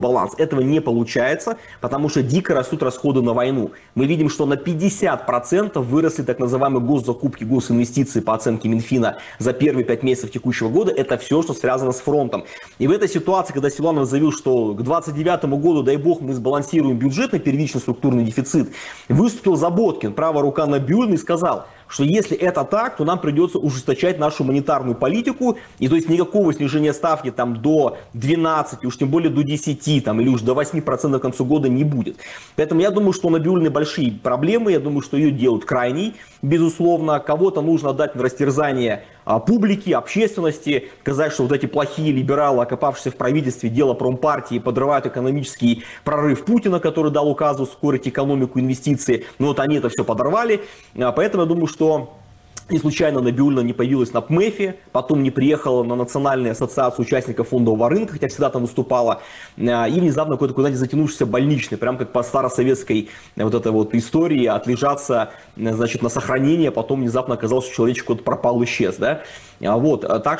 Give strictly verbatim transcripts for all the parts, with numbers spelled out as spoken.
баланс. Этого не получается, потому что дико растут расходы на войну. Мы видим, что на пятьдесят процентов выросли так называемые госзакупки, госинвестиции по оценке Минфина за первые пять месяцев текущего года. Это все, что связано с фронтом. И в этой ситуации, когда Силуанов заявил, что к двадцать девятому году, дай бог, мы сбалансируем бюджет на первичный структурный дефицит, выступил Заботкин, правая рука Набиуллиной, и сказал, что если это так, то нам придется ужесточать нашу монетарную политику, и то есть никакого снижения ставки там до двенадцати, уж тем более до десяти, там, или уж до восьми процентов к концу года не будет. Поэтому я думаю, что у Набиуллиной большие проблемы, я думаю, что ее делают крайней, безусловно. Кого-то нужно отдать на растерзание а, публики, общественности, сказать, что вот эти плохие либералы, окопавшиеся в правительстве, дело промпартии, подрывают экономический прорыв Путина, который дал указ ускорить экономику, инвестиции. Но вот они это все подорвали. А, поэтому я думаю, что что не случайно Набиуллина не появилась на ПМЭФе, потом не приехала на Национальную ассоциацию участников фондового рынка, хотя всегда там выступала, и внезапно какой-то куда-то затянувшийся больничный, прям как по старосоветской вот этой вот истории, отлежаться, значит, на сохранение, потом внезапно оказалось, что человечек куда-то пропал, исчез, да. Вот, так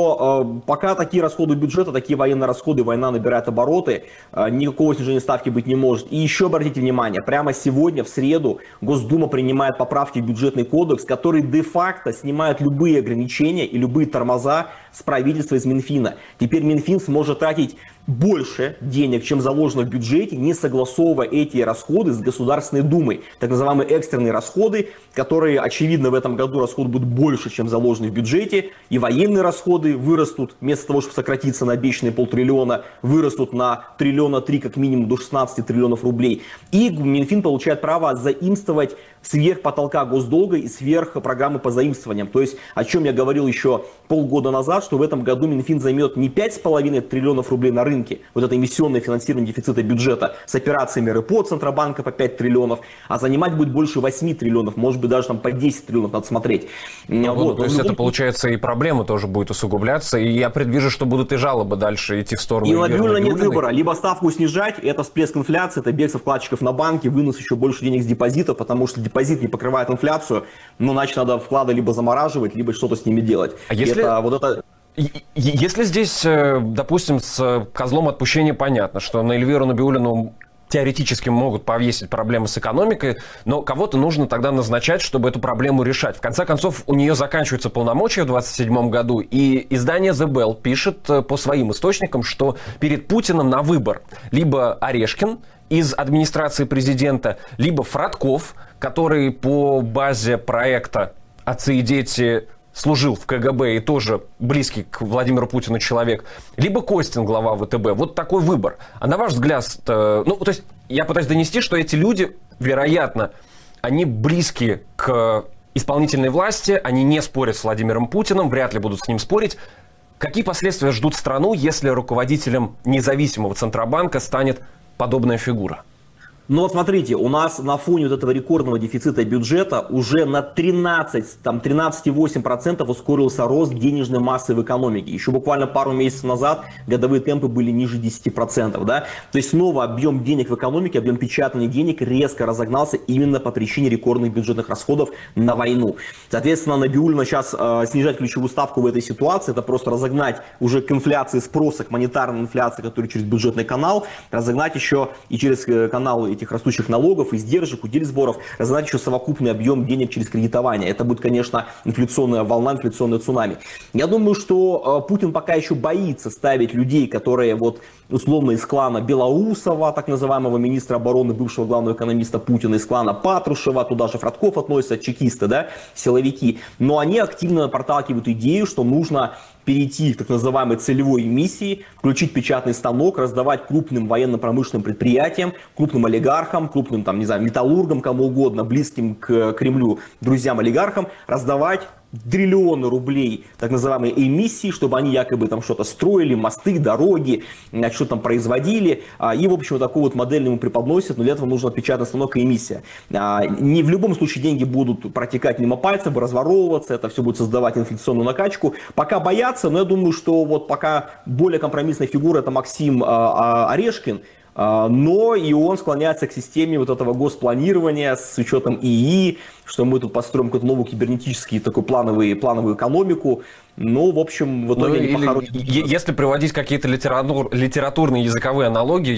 что пока такие расходы бюджета, такие военные расходы, война набирает обороты, никакого снижения ставки быть не может. И еще обратите внимание, прямо сегодня, в среду, Госдума принимает поправки в бюджетный кодекс, которые де-факто снимают любые ограничения и любые тормоза с правительства, из Минфина. Теперь Минфин сможет тратить больше денег, чем заложено в бюджете, не согласовывая эти расходы с Государственной Думой. Так называемые экстренные расходы, которые, очевидно, в этом году расходы будут больше, чем заложены в бюджете. И военные расходы вырастут, вместо того, чтобы сократиться на обещанные полтриллиона, вырастут на триллиона три, как минимум до шестнадцати триллионов рублей. И Минфин получает право заимствовать сверх потолка госдолга и сверх программы по заимствованиям. То есть, о чем я говорил еще полгода назад, что в этом году Минфин займет не пять с половиной триллионов рублей на рынке, вот это эмиссионное финансирование дефицита бюджета с операциями РЭПО Центробанка по пять триллионов, а занимать будет больше восьми триллионов, может быть даже там по десять триллионов, надо смотреть. Ну, вот. То есть любом... это получается и проблема тоже будет усугубляться, и я предвижу, что будут и жалобы дальше идти в сторону. И у Набиуллиной нет выбора, либо ставку снижать, это всплеск инфляции, это бегство вкладчиков на банки, вынос еще больше денег с депозита, потому что депозит не покрывает инфляцию, ну, значит, надо вклады либо замораживать, либо что-то с ними делать. А если... это, вот это... Если здесь, допустим, с козлом отпущения понятно, что на Эльвиру Набиуллину теоретически могут повесить проблемы с экономикой, но кого-то нужно тогда назначать, чтобы эту проблему решать. В конце концов, у нее заканчиваются полномочия в двадцать седьмом году, и издание The Bell пишет по своим источникам, что перед Путиным на выбор либо Орешкин из администрации президента, либо Фродков, который по базе проекта «Отцы и дети» служил в КГБ и тоже близкий к Владимиру Путину человек, либо Костин, глава ВТБ. Вот такой выбор. А на ваш взгляд, ну, то есть я пытаюсь донести, что эти люди, вероятно, они близки к исполнительной власти, они не спорят с Владимиром Путиным, вряд ли будут с ним спорить. Какие последствия ждут страну, если руководителем независимого Центробанка станет подобная фигура? Но смотрите, у нас на фоне вот этого рекордного дефицита бюджета уже на тринадцать, там тринадцать целых восемь десятых процента ускорился рост денежной массы в экономике. Еще буквально пару месяцев назад годовые темпы были ниже десяти процентов. Да? То есть снова объем денег в экономике, объем печатания денег резко разогнался именно по причине рекордных бюджетных расходов на войну. Соответственно, Набиуллина сейчас э, снижать ключевую ставку в этой ситуации, это просто разогнать уже к инфляции спроса, к монетарной инфляции, которая через бюджетный канал, разогнать еще и через канал этих растущих налогов, издержек, удельных сборов, разогнать еще совокупный объем денег через кредитование. Это будет, конечно, инфляционная волна, инфляционное цунами. Я думаю, что э, Путин пока еще боится ставить людей, которые вот условно из клана Белоусова, так называемого министра обороны, бывшего главного экономиста Путина, из клана Патрушева, туда же Фродков относятся, чекисты, да, силовики. Но они активно проталкивают идею, что нужно перейти к так называемой целевой эмиссии, включить печатный станок, раздавать крупным военно-промышленным предприятиям, крупным олигархам, крупным, там, не знаю, металлургам, кому угодно, близким к Кремлю, друзьям-олигархам, раздавать триллионы рублей так называемой эмиссии, чтобы они якобы там что-то строили, мосты, дороги, что-то там производили. И, в общем, вот такую вот модель ему преподносят, но для этого нужно печатный станок и эмиссия. Не в любом случае деньги будут протекать мимо пальцев, разворовываться, это все будет создавать инфляционную накачку. Пока боятся, но я думаю, что вот пока более компромиссная фигура — это Максим Орешкин, Но и он склоняется к системе вот этого госпланирования с учетом ИИ, что мы тут построим какую-то новую кибернетическую такую плановую, плановую экономику. Ну, в общем, в итоге... Ну, или, если приводить какие-то литератур, литературные языковые аналогии,